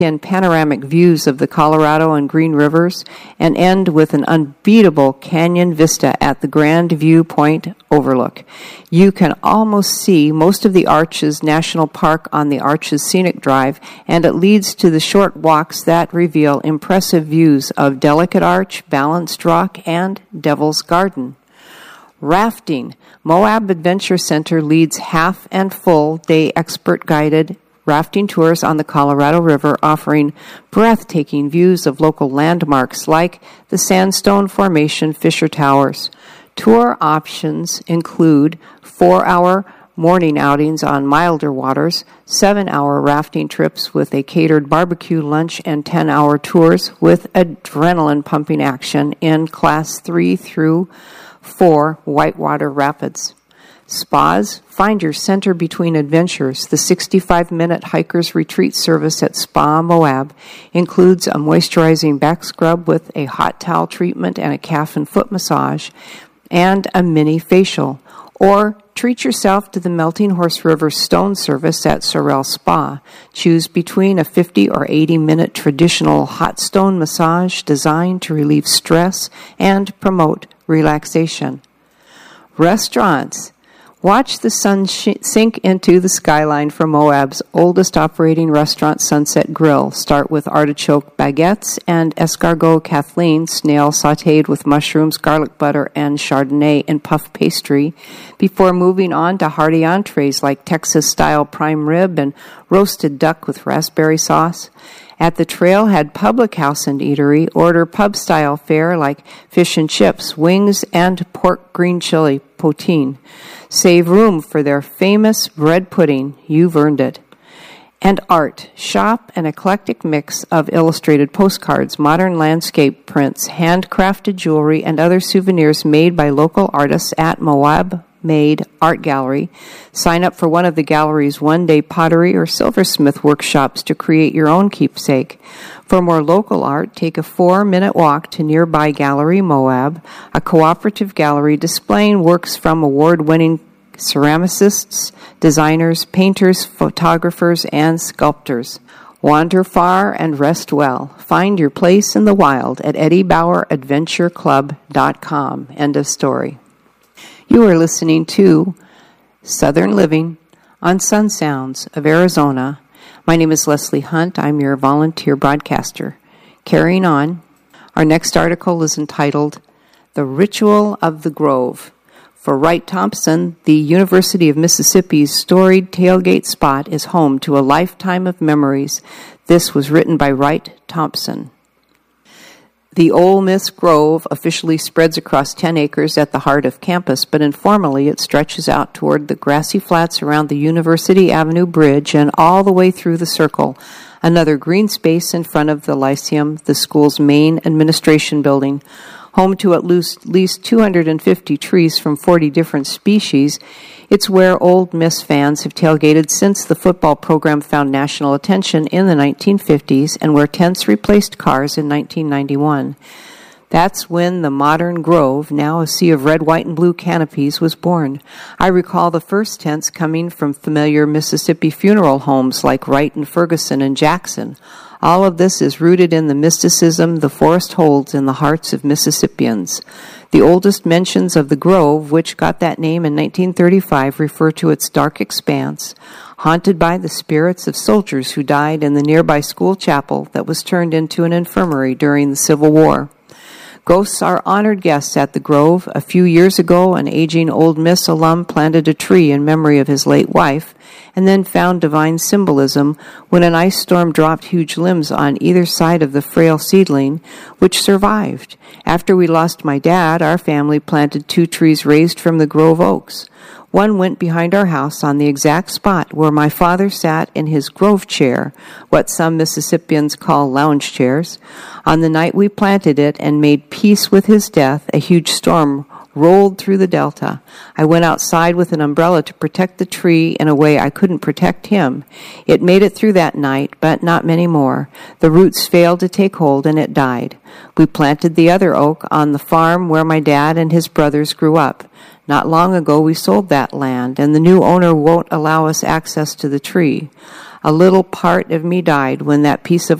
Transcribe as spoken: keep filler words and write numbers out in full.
and panoramic views of the Colorado and Green Rivers, and end with an unbeatable canyon vista at the Grand View Point overlook. You can almost see most of the Arches National Park on the Arches Scenic Drive, and it leads to the short walks that reveal impressive views of Delicate Arch, Balanced Rock, and Devil's Garden. Rafting. Moab Adventure Center leads half and full day expert guided rafting tours on the Colorado River, offering breathtaking views of local landmarks like the Sandstone Formation Fisher Towers. Tour options include four-hour morning outings on milder waters, seven-hour rafting trips with a catered barbecue lunch, and ten-hour tours with adrenaline-pumping action in Class three through four Whitewater Rapids. Spas. Find your center between adventures. The sixty-five minute hiker's retreat service at Spa Moab includes a moisturizing back scrub with a hot towel treatment and a calf and foot massage, and a mini facial. Or treat yourself to the Melting Horse River Stone service at Sorel Spa. Choose between a fifty or eighty minute traditional hot stone massage designed to relieve stress and promote relaxation. Restaurants. Watch the sun sh- sink into the skyline for Moab's oldest operating restaurant, Sunset Grill. Start with artichoke baguettes and escargot Kathleen, snail sautéed with mushrooms, garlic butter, and Chardonnay in puff pastry, before moving on to hearty entrees like Texas-style prime rib and roasted duck with raspberry sauce. At the Trailhead Public House and Eatery, order pub-style fare like fish and chips, wings, and pork green chili poutine. Save room for their famous bread pudding. You've earned it. And art. Shop an eclectic mix of illustrated postcards, modern landscape prints, handcrafted jewelry, and other souvenirs made by local artists at Moab Made Art Gallery. Sign up for one of the gallery's one-day pottery or silversmith workshops to create your own keepsake. For more local art, take a four-minute walk to nearby Gallery Moab, a cooperative gallery displaying works from award-winning ceramicists, designers, painters, photographers, and sculptors. Wander far and rest well. Find your place in the wild at eddie bauer adventure club dot com. End of story. You are listening to Southern Living on Sun Sounds of Arizona. My name is Leslie Hunt. I'm your volunteer broadcaster. Carrying on, our next article is entitled The Ritual of the Grove. For Wright Thompson, the University of Mississippi's storied tailgate spot is home to a lifetime of memories. This was written by Wright Thompson. The Ole Miss Grove officially spreads across ten acres at the heart of campus, but informally it stretches out toward the grassy flats around the University Avenue Bridge and all the way through the Circle, another green space in front of the Lyceum, the school's main administration building. Home to at least two hundred fifty trees from forty different species, it's where Ole Miss fans have tailgated since the football program found national attention in the nineteen fifties and where tents replaced cars in nineteen ninety-one. That's when the modern Grove, now a sea of red, white, and blue canopies, was born. I recall the first tents coming from familiar Mississippi funeral homes like Wright and Ferguson and Jackson. All of this is rooted in the mysticism the forest holds in the hearts of Mississippians. The oldest mentions of the Grove, which got that name in nineteen thirty-five, refer to its dark expanse, haunted by the spirits of soldiers who died in the nearby school chapel that was turned into an infirmary during the Civil War. Ghosts are honored guests at the Grove. A few years ago, an aging Ole Miss alum planted a tree in memory of his late wife, and then found divine symbolism when an ice storm dropped huge limbs on either side of the frail seedling, which survived. After we lost my dad, our family planted two trees raised from the Grove oaks. One went behind our house on the exact spot where my father sat in his Grove chair, what some Mississippians call lounge chairs. On the night we planted it and made peace with his death, a huge storm rolled through the delta. I went outside with an umbrella to protect the tree in a way I couldn't protect him. It made it through that night, but not many more. The roots failed to take hold and it died. We planted the other oak on the farm where my dad and his brothers grew up. Not long ago we sold that land, and the new owner won't allow us access to the tree. A little part of me died when that piece of